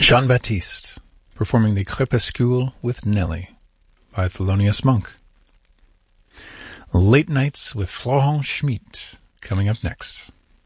Jean-Baptiste, performing the Crépuscule with Nelly by Thelonious Monk. Late Nights with Florent Schmitt coming up next.